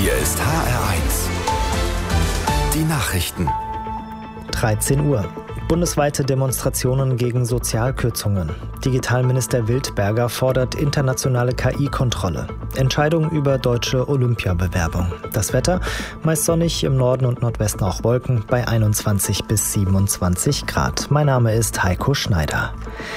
Hier ist HR1. Die Nachrichten. 13 Uhr. Bundesweite Demonstrationen gegen Sozialkürzungen. Digitalminister Wildberger fordert internationale KI-Kontrolle. Entscheidung über deutsche Olympiabewerbung. Das Wetter meist sonnig, im Norden und Nordwesten auch Wolken bei 21 bis 27 Grad. Mein Name ist Heiko Schneider.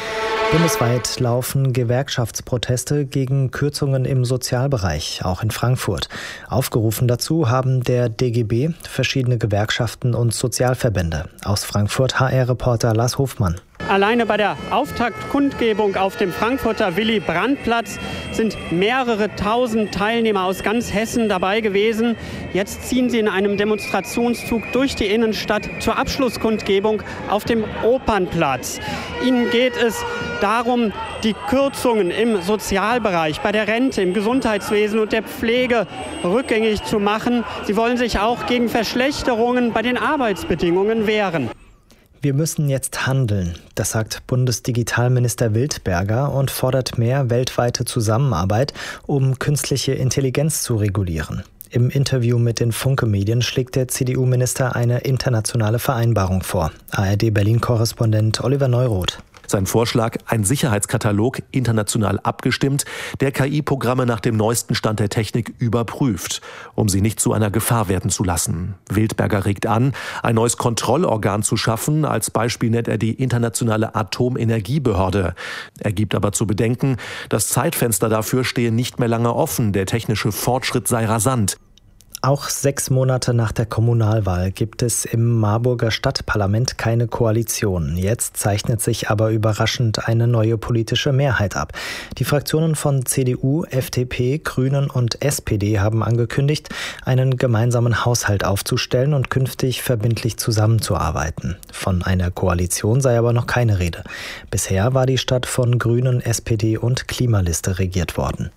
Bundesweit laufen Gewerkschaftsproteste gegen Kürzungen im Sozialbereich, auch in Frankfurt. Aufgerufen dazu haben der DGB, verschiedene Gewerkschaften und Sozialverbände. Aus Frankfurt HR-Reporter Lars Hofmann. Alleine bei der Auftaktkundgebung auf dem Frankfurter Willy-Brandt-Platz sind mehrere tausend Teilnehmer aus ganz Hessen dabei gewesen. Jetzt ziehen sie in einem Demonstrationszug durch die Innenstadt zur Abschlusskundgebung auf dem Opernplatz. Ihnen geht es darum, die Kürzungen im Sozialbereich, bei der Rente, im Gesundheitswesen und der Pflege rückgängig zu machen. Sie wollen sich auch gegen Verschlechterungen bei den Arbeitsbedingungen wehren. Wir müssen jetzt handeln, das sagt Bundesdigitalminister Wildberger und fordert mehr weltweite Zusammenarbeit, um künstliche Intelligenz zu regulieren. Im Interview mit den Funke-Medien schlägt der CDU-Minister eine internationale Vereinbarung vor. ARD-Berlin-Korrespondent Oliver Neuroth. Sein Vorschlag, ein Sicherheitskatalog, international abgestimmt, der KI-Programme nach dem neuesten Stand der Technik überprüft, um sie nicht zu einer Gefahr werden zu lassen. Wildberger regt an, ein neues Kontrollorgan zu schaffen. Als Beispiel nennt er die Internationale Atomenergiebehörde. Er gibt aber zu bedenken, das Zeitfenster dafür stehe nicht mehr lange offen. Der technische Fortschritt sei rasant. Auch 6 Monate nach der Kommunalwahl gibt es im Marburger Stadtparlament keine Koalition. Jetzt zeichnet sich aber überraschend eine neue politische Mehrheit ab. Die Fraktionen von CDU, FDP, Grünen und SPD haben angekündigt, einen gemeinsamen Haushalt aufzustellen und künftig verbindlich zusammenzuarbeiten. Von einer Koalition sei aber noch keine Rede. Bisher war die Stadt von Grünen, SPD und Klimaliste regiert worden.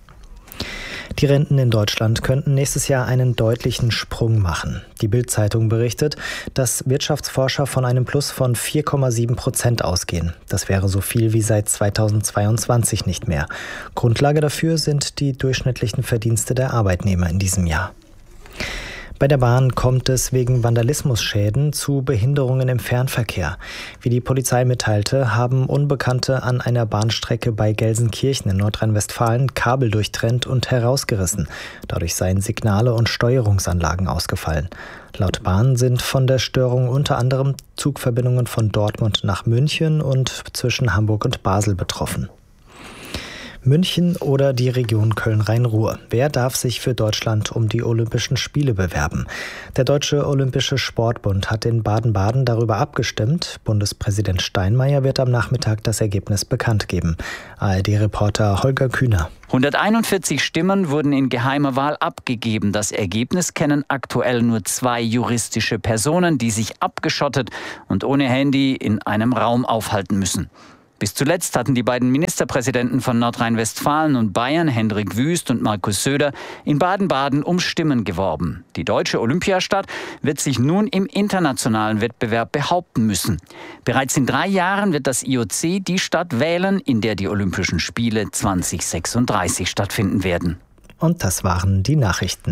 Die Renten in Deutschland könnten nächstes Jahr einen deutlichen Sprung machen. Die Bild-Zeitung berichtet, dass Wirtschaftsforscher von einem Plus von 4,7% ausgehen. Das wäre so viel wie seit 2022 nicht mehr. Grundlage dafür sind die durchschnittlichen Verdienste der Arbeitnehmer in diesem Jahr. Bei der Bahn kommt es wegen Vandalismusschäden zu Behinderungen im Fernverkehr. Wie die Polizei mitteilte, haben Unbekannte an einer Bahnstrecke bei Gelsenkirchen in Nordrhein-Westfalen Kabel durchtrennt und herausgerissen. Dadurch seien Signale und Steuerungsanlagen ausgefallen. Laut Bahn sind von der Störung unter anderem Zugverbindungen von Dortmund nach München und zwischen Hamburg und Basel betroffen. München oder die Region Köln-Rhein-Ruhr. Wer darf sich für Deutschland um die Olympischen Spiele bewerben? Der Deutsche Olympische Sportbund hat in Baden-Baden darüber abgestimmt. Bundespräsident Steinmeier wird am Nachmittag das Ergebnis bekannt geben. ARD-Reporter Holger Kühner. 141 Stimmen wurden in geheimer Wahl abgegeben. Das Ergebnis kennen aktuell nur 2 juristische Personen, die sich abgeschottet und ohne Handy in einem Raum aufhalten müssen. Bis zuletzt hatten die beiden Ministerpräsidenten von Nordrhein-Westfalen und Bayern, Hendrik Wüst und Markus Söder, in Baden-Baden um Stimmen geworben. Die deutsche Olympiastadt wird sich nun im internationalen Wettbewerb behaupten müssen. Bereits in 3 Jahren wird das IOC die Stadt wählen, in der die Olympischen Spiele 2036 stattfinden werden. Und das waren die Nachrichten.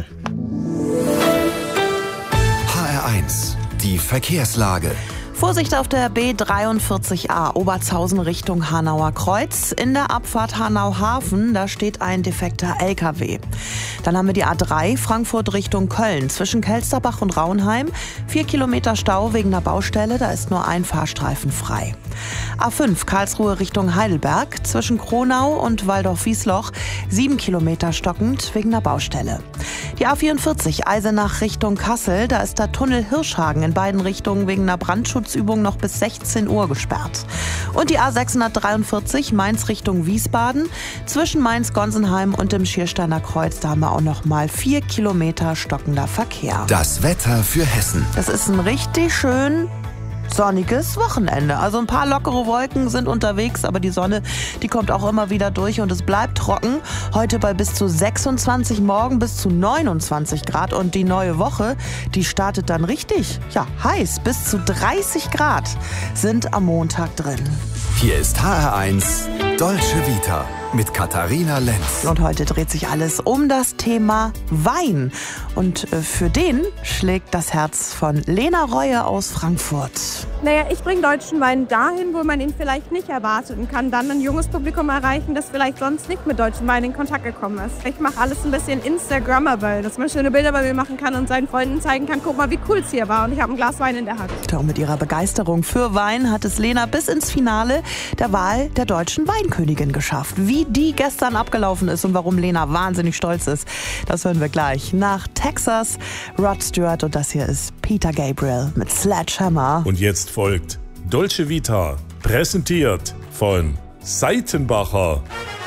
HR1, die Verkehrslage. Vorsicht auf der B43a Obertshausen Richtung Hanauer Kreuz. In der Abfahrt Hanau-Hafen, da steht ein defekter LKW. Dann haben wir die A3 Frankfurt Richtung Köln. Zwischen Kelsterbach und Raunheim 4 Kilometer Stau wegen der Baustelle. Da ist nur ein Fahrstreifen frei. A5 Karlsruhe Richtung Heidelberg. Zwischen Kronau und Waldorf-Wiesloch 7 Kilometer stockend wegen der Baustelle. Die A44 Eisenach Richtung Kassel. Da ist der Tunnel Hirschhagen in beiden Richtungen wegen einer Brandschutzübung noch bis 16 Uhr gesperrt. Und die A643 Mainz Richtung Wiesbaden. Zwischen Mainz-Gonsenheim und dem Schiersteiner Kreuz, da haben wir auch noch mal 4 Kilometer stockender Verkehr. Das Wetter für Hessen. Das ist ein richtig schön sonniges Wochenende. Also ein paar lockere Wolken sind unterwegs, aber die Sonne, die kommt auch immer wieder durch und es bleibt trocken. Heute bei bis zu 26, morgen bis zu 29 Grad und die neue Woche, die startet dann richtig, heiß. Bis zu 30 Grad sind am Montag drin. Hier ist HR1 Dolce Vita. mit Katharina Lenz. Und heute dreht sich alles um das Thema Wein. Und für den schlägt das Herz von Lena Reue aus Frankfurt. Naja, ich bringe deutschen Wein dahin, wo man ihn vielleicht nicht erwartet und kann dann ein junges Publikum erreichen, das vielleicht sonst nicht mit deutschen Wein in Kontakt gekommen ist. Ich mache alles ein bisschen Instagrammable, dass man schöne Bilder bei mir machen kann und seinen Freunden zeigen kann, guck mal, wie cool es hier war und ich habe ein Glas Wein in der Hand. Und mit ihrer Begeisterung für Wein hat es Lena bis ins Finale der Wahl der deutschen Weinkönigin geschafft. Wie die gestern abgelaufen ist und warum Lena wahnsinnig stolz ist, das hören wir gleich. Nach Texas, Rod Stewart, und das hier ist Peter Gabriel mit Sledgehammer. Und jetzt folgt Dolce Vita, präsentiert von Seitenbacher.